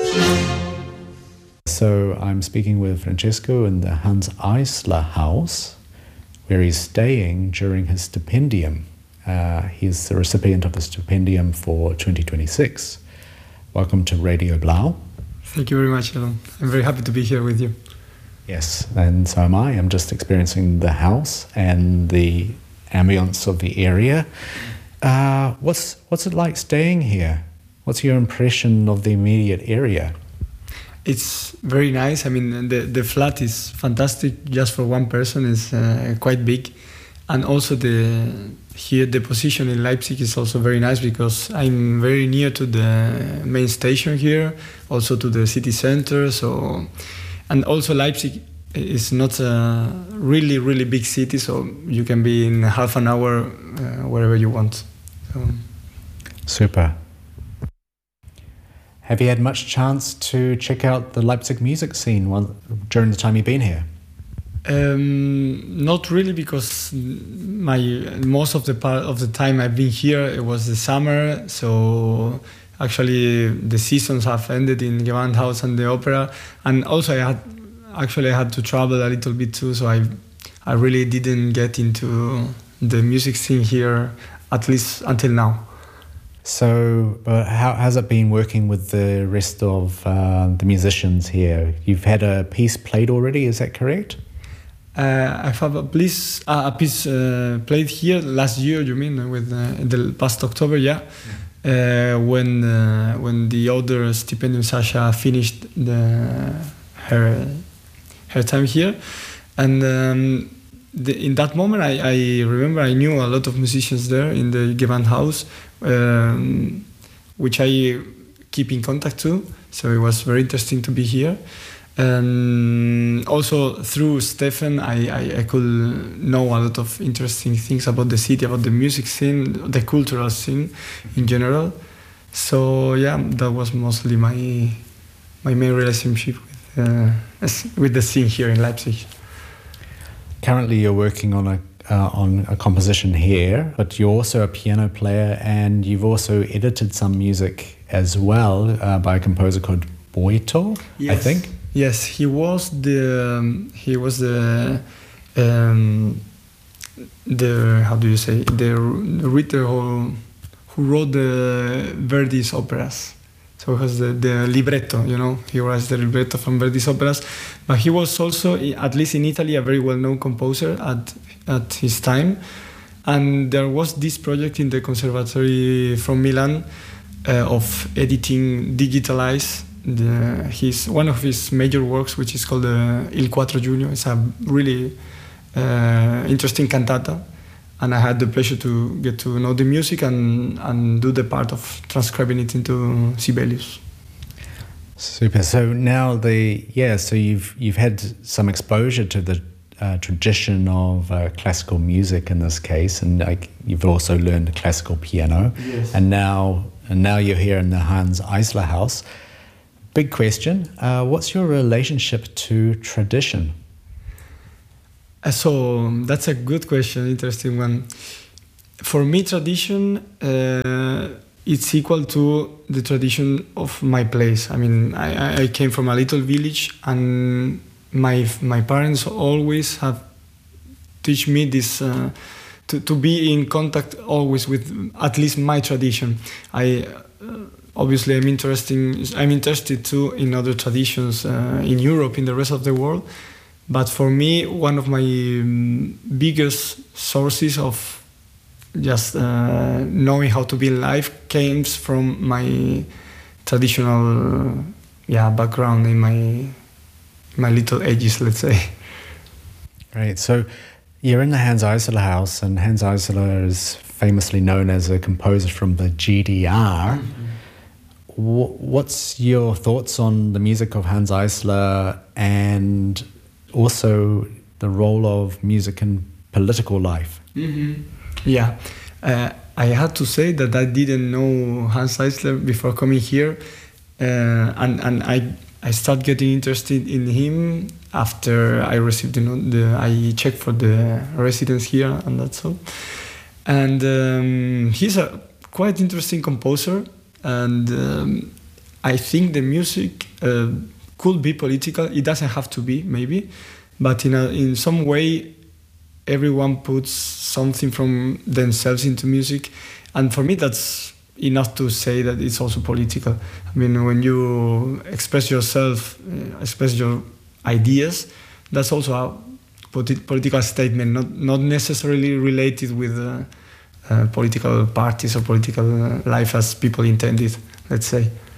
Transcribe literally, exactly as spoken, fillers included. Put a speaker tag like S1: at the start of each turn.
S1: So I'm speaking with Francesco in the Hans Eisler house, where he's staying during his stipendium. Uh, he's the recipient of the stipendium for twenty twenty-six. Welcome to Radio Blau.
S2: Thank you very much, Elon. I'm very happy to be here with you.
S1: Yes, and so am I. I'm just experiencing the house and the ambience of the area. Uh, what's what's it like staying here? What's your impression of the immediate area?
S2: It's very nice. I mean, the, the flat is fantastic. Just for one person, it's uh, quite big. And also the here the position in Leipzig is also very nice because I'm very near to the main station here, also to the city center. So, and also Leipzig is not a really, really big city, so you can be in half an hour uh, wherever you want. So.
S1: Super. Have you had much chance to check out the Leipzig music scene while, during the time you've been here?
S2: Um, not really, because my most of the part of the time I've been here, it was the summer. So actually, the seasons have ended in Gewandhaus and the opera, and also I had actually I had to travel a little bit too. So I I really didn't get into the music scene here, at least until now.
S1: So, uh, how has it been working with the rest of uh, the musicians here? You've had a piece played already, is that correct?
S2: Uh, I have a piece, uh, a piece uh, played here last year. You mean with uh, the past October? Yeah, yeah. Uh, when uh, when the other stipendium Sasha finished the, her her time here, and um, the, in that moment I, I remember I knew a lot of musicians there in the Gewandhaus, um, which I keep in contact to. So it was very interesting to be here. And also through Stefan, I, I, I could know a lot of interesting things about the city, about the music scene, the cultural scene in general. So yeah, that was mostly my my main relationship with uh, with the scene here in Leipzig.
S1: Currently, you're working on a uh, on a composition here, but you're also a piano player, and you've also edited some music as well uh, by a composer called Boito,
S2: yes.
S1: I think.
S2: Yes, he was the um, he was the um, the how do you say the, the writer who who wrote the Verdi's operas. So he has the, the libretto, you know, he writes the libretto from Verdi's operas. But he was also, at least in Italy, a very well-known composer at at his time. And there was this project in the Conservatory from Milan uh, of editing, digitalize the, his one of his major works, which is called uh, Il Quattro Giugno. It's a really uh, interesting cantata. And I had the pleasure to get to know the music and, and do the part of transcribing it into Sibelius.
S1: Super. So now the yeah. So you've you've had some exposure to the uh, tradition of uh, classical music in this case, and like you've also learned classical piano.
S2: Yes.
S1: And now and now you're here in the Hans Eisler house. Big question. Uh, what's your relationship to tradition?
S2: Uh, so um, that's a good question, interesting one. For me, tradition, uh, it's equal to the tradition of my place. I mean, I, I came from a little village, and my my parents always have teach me this uh, to to be in contact always with at least my tradition. I uh, obviously I'm interested. I'm interested too in other traditions uh, in Europe, in the rest of the world. But for me, one of my um, biggest sources of just uh, knowing how to be in life came from my traditional, uh, yeah, background in my my little ages, let's say.
S1: Great. So you're in the Hans Eisler house, and Hans Eisler is famously known as a composer from the G D R. Mm-hmm. What's your thoughts on the music of Hans Eisler and also the role of music in political life?
S2: Mm-hmm. Yeah, uh, I had to say that I didn't know Hans Eisler before coming here, uh, and and I I started getting interested in him after I received the, the I checked for the residence here, and that's all. And um, he's a quite interesting composer, and um, I think the music uh, could be political. It doesn't have to be, maybe, but in a, in some way, everyone puts something from themselves into music, and for me, that's enough to say that it's also political. I mean, when you express yourself, uh, express your ideas, that's also a politi- political statement, not not necessarily related with uh, uh, political parties or political uh, life as people intended, let's say.